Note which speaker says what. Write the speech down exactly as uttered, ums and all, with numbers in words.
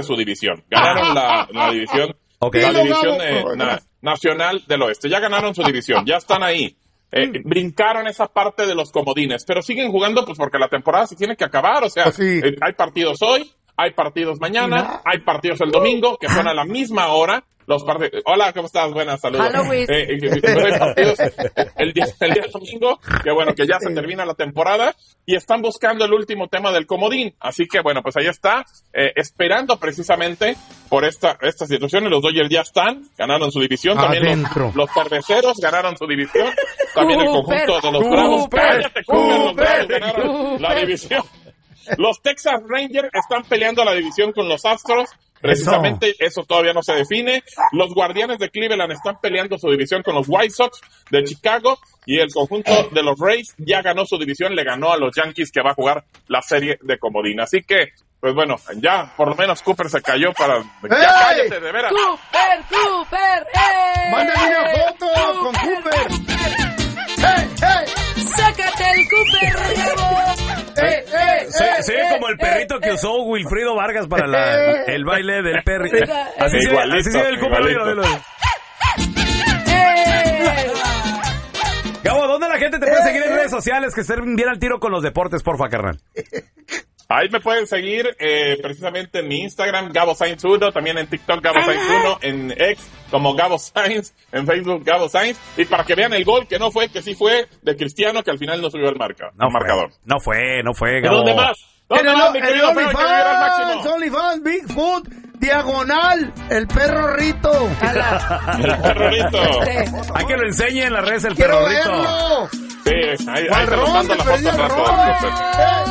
Speaker 1: su división. Ganaron la, la división, okay. la división eh, na, nacional del oeste. Ya ganaron su división, ya están ahí. Eh, brincaron esa parte de los comodines, pero siguen jugando pues porque la temporada se tiene que acabar. O sea, pues sí. eh, hay partidos hoy, hay partidos mañana, hay partidos el domingo que son a la misma hora. Los partidos. Hola, ¿cómo estás? Buenas, saludos. Eh, eh, eh, hay partidos el día, el día domingo, que bueno, que ya se termina la temporada y están buscando el último tema del comodín. Así que bueno, pues ahí está, eh, esperando precisamente por esta esta situación. Y los Dodgers ya están, ganaron su división. También los, los cerveceros ganaron su división. También el conjunto de los Bravos. Cállate, Cooper, los Bravos ganaron la división. Los Texas Rangers están peleando la división con los Astros. Precisamente eso. eso todavía no se define. Los Guardianes de Cleveland están peleando su división con los White Sox de Chicago. Y el conjunto de los Rays ya ganó su división, le ganó a los Yankees, que va a jugar la serie de comodín. Así que, pues bueno, ya por lo menos Cooper se cayó para... ¡Ey! ¡Ya cállate, de veras!
Speaker 2: ¡Cooper, Cooper! ¡Ey!
Speaker 3: ¡Mándame una foto Cooper, con Cooper!
Speaker 2: ¡Ey, ey! ¡Sácate el Cooper, Gabo!
Speaker 4: ¡Ey, ey! Se, se ve como el perrito que usó Wilfrido Vargas para la, el baile del perrito. Así, sí, igualito, así se ve el Cooper. Gabo, ¿dónde la gente te puede seguir en redes sociales que estén bien al tiro con los deportes, porfa, carnal?
Speaker 1: Ahí me pueden seguir eh, precisamente en mi Instagram, Gabo Sainz uno, también en TikTok, Gabo Sainz uno, en X como Gabo Sainz, en Facebook, Gabo Sainz, y para que vean el gol, que no fue, que sí fue, de Cristiano, que al final no subió el marca,
Speaker 4: no
Speaker 1: el marcador.
Speaker 4: No fue, no fue, Gabo.
Speaker 1: ¿Dónde más? ¿Dónde más, mi querido Feo, que llegara al máximo?
Speaker 3: OnlyFans, Bigfoot, diagonal, el perro Rito.
Speaker 1: El perro Rito.
Speaker 4: Hay que lo enseñe en las redes el perro Rito.
Speaker 1: Sí, ahí, ahí te lo mando la foto al rato.